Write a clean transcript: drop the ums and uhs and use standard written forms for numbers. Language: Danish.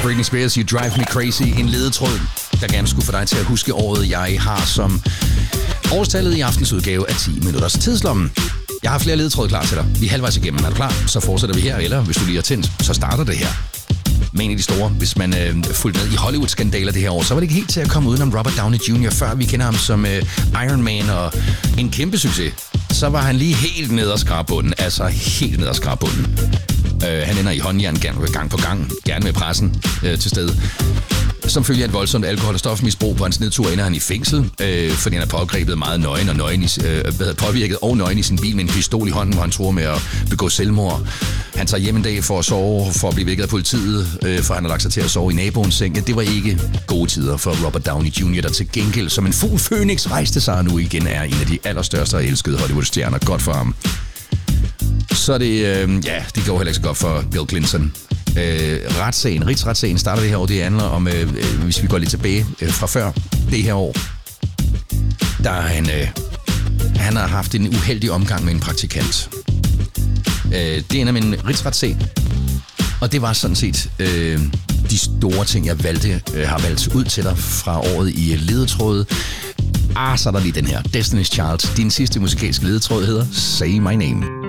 Britney Spears, You Drive Me Crazy. En ledetråd, der gerne skulle få dig til at huske året, jeg har som årstallet i aftens udgave af 10 minutters tidslommen. Jeg har flere ledetråde klar til dig. Vi er halvvejs igennem. Er du klar? Så fortsætter vi her, eller hvis du lige er tændt, så starter det her. Med en af de store, hvis man fulgte med i Hollywood-skandaler det her år, så var det ikke helt til at komme udenom Robert Downey Jr. Før vi kender ham som Iron Man og en kæmpe succes. Så var han lige helt ned ad skrabbunden. Altså helt ned ad skrabbunden. Han ender i håndjern gang på gang. Gerne med pressen til stede. Som følge af et voldsomt alkohol- og stofmisbrug på hans nedtur ender han i fængsel, fordi han er pågrebet meget påvirket og nøgen i sin bil med en pistol i hånden, hvor han tror med at begå selvmord. Han tager hjem en dag for at sove, for at blive vækket af politiet, for han har lagt sig til at sove i naboens seng. Ja, det var ikke gode tider for Robert Downey Jr., der til gengæld som en fugl Phoenix rejste sig og nu igen er en af de allerstørste og elskede Hollywood-stjerner. Godt for ham. Så det går heller ikke så godt for Bill Clinton. Rigsretssagen starter det her år. Det handler om, hvis vi går lidt tilbage fra før det her år, der han har haft en uheldig omgang med en praktikant. Det ender med en rigsretssag, og det var sådan set de store ting, jeg har valgt ud til dig fra året i ledetrådet. Så er der lige den her, Destiny's Child. Din sidste musikalske ledetråd hedder Say My Name.